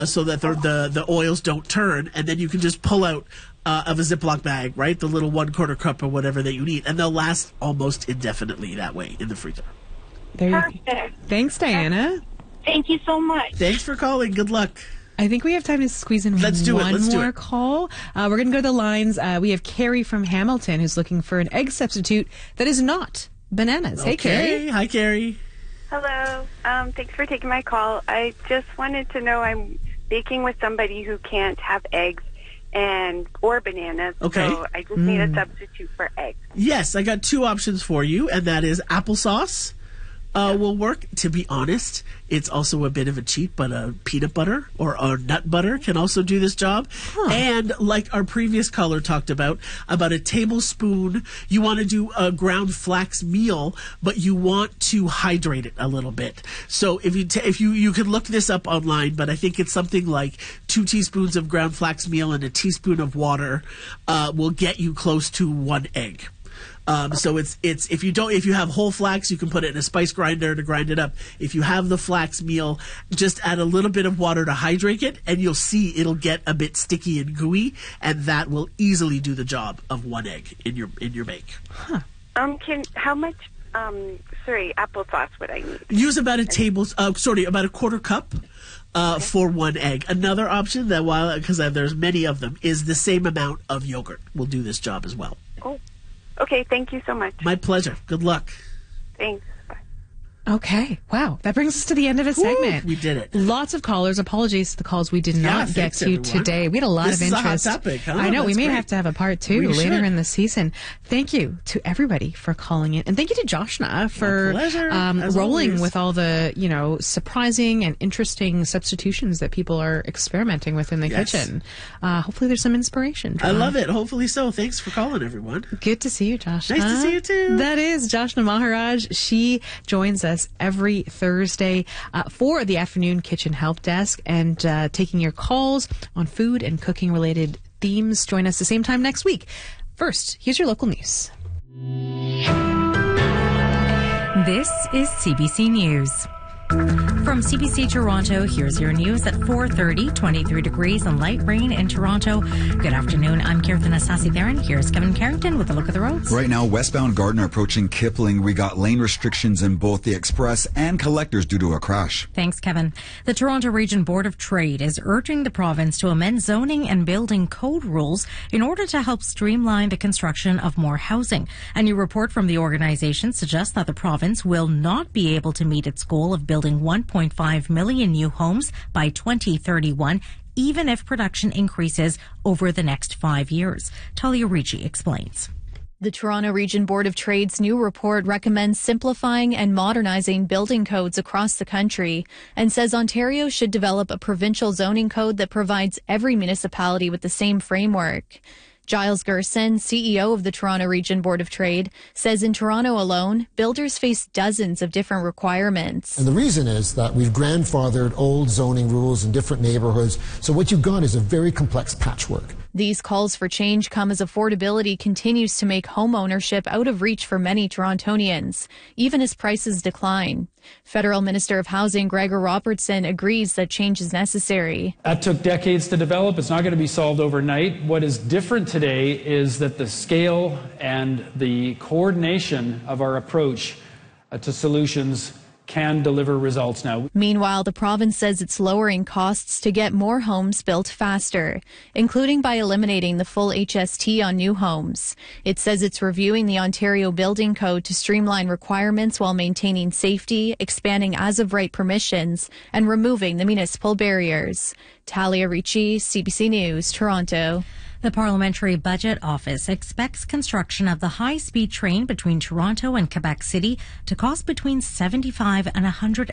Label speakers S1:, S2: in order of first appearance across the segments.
S1: so that the oils don't turn, and then you can just pull out of a Ziploc bag, right? The little 1/4 cup or whatever that you need, and they'll last almost indefinitely that way in the freezer.
S2: Perfect.
S3: Thanks, Diana.
S2: Thank you so much.
S1: Thanks for calling. Good luck.
S3: I think we have time to squeeze in
S1: Let's do it.
S3: call. We're going to go to the lines. We have Carrie from Hamilton who's looking for an egg substitute that is not bananas. Hey, Carrie.
S1: Hi, Carrie.
S4: Hello. Thanks for taking my call. I just wanted to know, I'm baking with somebody who can't have eggs or bananas.
S1: Okay.
S4: So I just need a substitute for eggs.
S1: Yes, I got two options for you, and that is applesauce. Will work. To be honest, it's also a bit of a cheat, but peanut butter or nut butter can also do this job. And like our previous caller talked about a tablespoon, you want to do a ground flax meal, but you want to hydrate it a little bit. So if you can look this up online, but I think it's something like 2 teaspoons of ground flax meal and a teaspoon of water will get you close to 1 egg. So it's if you have whole flax, you can put it in a spice grinder to grind it up. If you have the flax meal, just add a little bit of water to hydrate it, and you'll see it'll get a bit sticky and gooey, and that will easily do the job of 1 egg in your bake.
S4: How much applesauce would I need?
S1: Use about about a 1/4 cup. For 1 egg. Another option because there's many of them, is the same amount of yogurt will do this job as well.
S4: Oh. Okay, thank you so much.
S1: My pleasure. Good luck.
S4: Thanks. Bye.
S3: Okay. Wow. That brings us to the end of a segment.
S1: We did it.
S3: Lots of callers. Apologies to the calls we did not get to today. We had a lot of interest.
S1: This is a hot topic, huh?
S3: I know.
S1: That's
S3: we may
S1: great.
S3: have to have a part 2 later in the season. Thank you to everybody for calling in. And thank you to Joshna for rolling with all the, surprising and interesting substitutions that people are experimenting with in the kitchen. Hopefully there's some inspiration.
S1: I love it. Hopefully so. Thanks for calling, everyone.
S3: Good to see you, Joshna.
S1: Nice to see you, too.
S3: That is Joshna Maharaj. She joins us every Thursday for the afternoon kitchen help desk and taking your calls on food and cooking related themes. Join us the same time next week. First, here's your local news.
S5: This is CBC News. From CBC Toronto, here's your news at 4:30, 23 degrees and light rain in Toronto. Good afternoon. I'm Kirtan Asasi-Theron. Here's Kevin Carrington with a look at the roads.
S6: Right now, westbound Gardner approaching Kipling. We got lane restrictions in both the express and collectors due to a crash.
S5: Thanks, Kevin. The Toronto Region Board of Trade is urging the province to amend zoning and building code rules in order to help streamline the construction of more housing. A new report from the organization suggests that the province will not be able to meet its goal of building 1.5 million new homes by 2031, even if production increases over the next 5 years. Talia Ricci explains.
S7: The Toronto Region Board of Trade's new report recommends simplifying and modernizing building codes across the country and says Ontario should develop a provincial zoning code that provides every municipality with the same framework. Giles Gerson, CEO of the Toronto Region Board of Trade, says in Toronto alone, builders face dozens of different requirements.
S8: And the reason is that we've grandfathered old zoning rules in different neighborhoods, so what you've got is a very complex patchwork.
S7: These calls for change come as affordability continues to make home ownership out of reach for many Torontonians, even as prices decline. Federal Minister of Housing Gregor Robertson agrees that change is necessary.
S9: That took decades to develop. It's not going to be solved overnight. What is different today is that the scale and the coordination of our approach to solutions can deliver results now.
S7: Meanwhile, the province says it's lowering costs to get more homes built faster, including by eliminating the full HST on new homes. It says it's reviewing the Ontario Building Code to streamline requirements while maintaining safety, expanding as-of-right permissions, and removing the municipal barriers. Talia Ricci, CBC News, Toronto.
S5: The Parliamentary Budget Office expects construction of the high-speed train between Toronto and Quebec City to cost between $75 and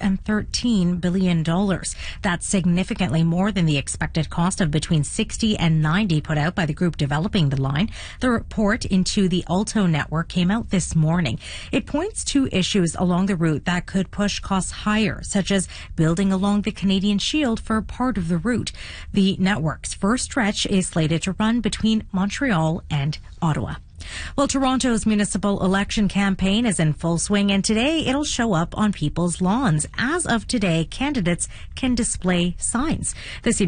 S5: $113 billion. That's significantly more than the expected cost of between $60 and $90 put out by the group developing the line. The report into the Alto network came out this morning. It points to issues along the route that could push costs higher, such as building along the Canadian Shield for part of the route. The network's first stretch is slated to run between Montreal and Ottawa. Well, Toronto's municipal election campaign is in full swing, and today it'll show up on people's lawns. As of today, candidates can display signs. The